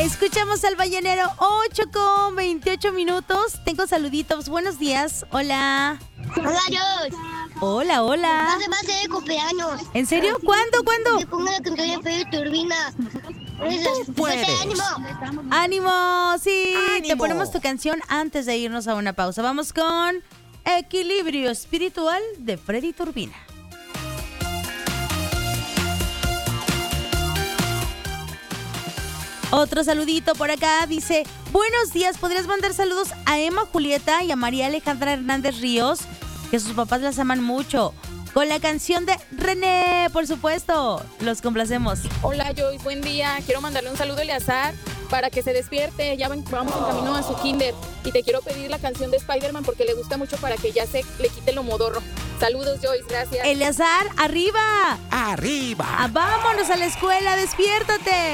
Escuchamos al Ballenero, 8:28. Tengo saluditos. Buenos días. Hola. Hola, Dios. Hola, hola. No se va a hacer de cumpleaños. ¿En serio? ¿Cuándo? Me pongo la canción de Freddy Turbina. Tú puedes. ¡Ánimo! ¡Ánimo! Sí, ¡Ánimo! te ponemos tu canción antes de irnos a una pausa. Vamos con Equilibrio Espiritual de Freddy Turbina. Otro saludito por acá, dice: buenos días, ¿podrías mandar saludos a Emma Julieta y a María Alejandra Hernández Ríos? Que sus papás las aman mucho. Con la canción de René, por supuesto. Los complacemos. Hola Joyce, buen día. Quiero mandarle un saludo a Eleazar para que se despierte. Ya vamos en camino a su kinder. Y te quiero pedir la canción de Spider-Man porque le gusta mucho para que ya se le quite lo modorro. Saludos Joyce, gracias. Eleazar, arriba. ¡Arriba! Vámonos a la escuela, despiértate.